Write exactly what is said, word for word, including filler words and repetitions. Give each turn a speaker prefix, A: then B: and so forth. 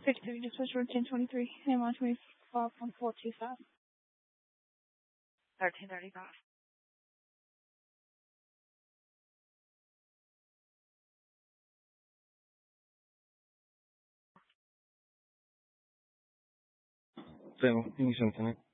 A: fifty-three, just switch road ten twenty-three, name on twenty-five point four two five.
B: thirteen thirty-five.
C: 对吗？英雄才能。